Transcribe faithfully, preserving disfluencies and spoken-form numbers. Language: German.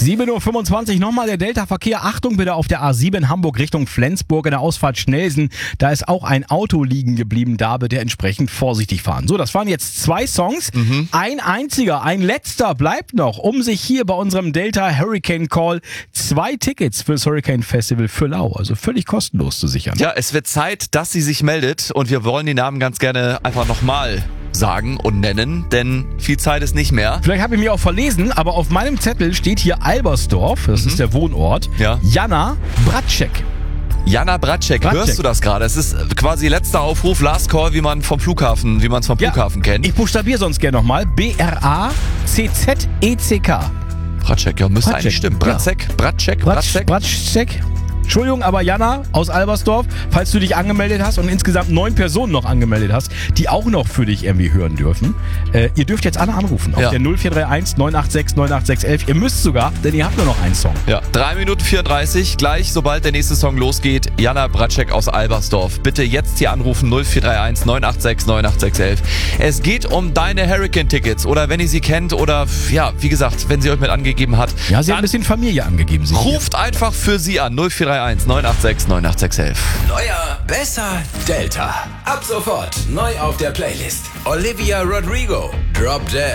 sieben Uhr fünfundzwanzig, nochmal der Delta-Verkehr. Achtung bitte auf der A sieben Hamburg Richtung Flensburg in der Ausfahrt Schnelsen. Da ist auch ein Auto liegen geblieben. Da bitte entsprechend vorsichtig fahren. So, das waren jetzt zwei Songs. Mhm. Ein einziger, ein letzter bleibt noch, um sich hier bei unserem Delta Hurricane Call zwei Tickets fürs Hurricane Festival Füllau, also völlig kostenlos zu sichern. Ja, es wird Zeit, dass sie sich meldet und wir wollen die Namen ganz gerne einfach nochmal sagen und nennen, denn viel Zeit ist nicht mehr. Vielleicht habe ich mich auch verlesen, aber auf meinem Zettel steht hier Albersdorf, das mhm. ist der Wohnort, ja. Jana Bratschek. Jana Bratschek, Bratschek, hörst du das gerade? Es ist quasi letzter Aufruf, Last Call, wie man vom Flughafen, wie man es vom ja, Flughafen kennt. Ich buchstabiere sonst gerne nochmal. B R A C Z E C K. Bratschek, ja, müsste Bratschek, eigentlich stimmen. Bratschek, ja. Bratschek, Bratschek. Bratschek. Entschuldigung, aber Jana aus Albersdorf, falls du dich angemeldet hast und insgesamt neun Personen noch angemeldet hast, die auch noch für dich irgendwie hören dürfen, äh, ihr dürft jetzt alle anrufen auf ja. der null vier drei eins neun acht sechs neun acht sechs elf. Ihr müsst sogar, denn ihr habt nur noch einen Song. Ja, drei Minuten vierunddreißig, gleich sobald der nächste Song losgeht, Jana Bratschek aus Albersdorf. Bitte jetzt hier anrufen, null vier drei eins neun acht sechs neun acht sechs elf. Es geht um deine Hurricane-Tickets oder wenn ihr sie kennt oder, ja, wie gesagt, wenn sie euch mit angegeben hat. Ja, sie hat ein bisschen Familie angegeben. Sie ruft hier. Einfach für sie an, null vier drei eins neun acht sechs neun acht sechs elf. Neuer, besser, Delta. Ab sofort neu auf der Playlist. Olivia Rodrigo, Drop Dead.